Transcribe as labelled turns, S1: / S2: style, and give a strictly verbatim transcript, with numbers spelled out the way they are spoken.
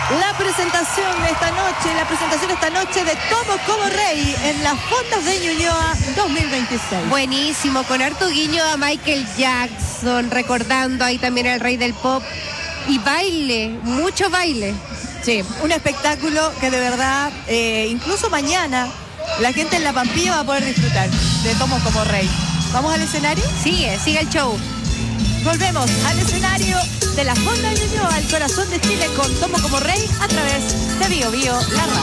S1: La presentación de esta noche, la presentación esta noche de Tomo como Rey en las fondas de Ñuñoa dos mil veintiséis.
S2: Buenísimo, con harto guiño a Michael Jackson, recordando ahí también al rey del pop. Y baile, mucho baile.
S1: Sí, un espectáculo que de verdad, eh, incluso mañana, la gente en La Pampilla va a poder disfrutar de Tomo como Rey. ¿Vamos al escenario?
S2: Sigue, sigue el show.
S1: Volvemos al escenario de la fonda de Ñuñoa, al corazón de Chile, con Tomo como Rey a través de Bio Bio, la radio.